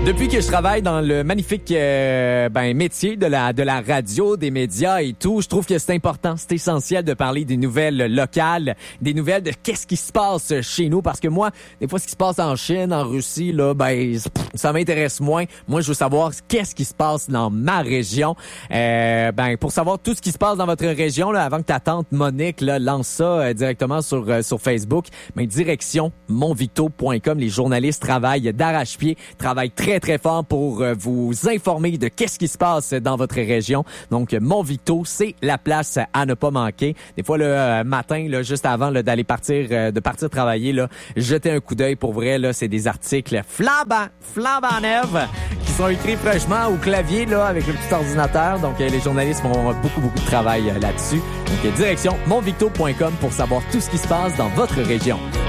Depuis que je travaille dans le magnifique métier de la radio, des médias et tout, je trouve que c'est important, c'est essentiel de parler des nouvelles locales, des nouvelles de qu'est-ce qui se passe chez nous, parce que moi, des fois, ce qui se passe en Chine, en Russie, là, ça m'intéresse moins. Moi, je veux savoir qu'est-ce qui se passe dans ma région. Pour savoir tout ce qui se passe dans votre région, là, avant que ta tante Monique là, lance ça directement sur Facebook, direction monvicto.com. Les journalistes travaillent d'arrache-pied, travaillent très fort pour vous informer de qu'est-ce qui se passe dans votre région. Donc, Monvicto, c'est la place à ne pas manquer. Des fois, le matin, là, juste avant là, d'aller partir travailler, là, jeter un coup d'œil. Pour vrai, là, c'est des articles flambant neufs qui sont écrits fraîchement au clavier là, avec le petit ordinateur. Donc, les journalistes font beaucoup de travail là-dessus. Donc, direction monvicto.com pour savoir tout ce qui se passe dans votre région.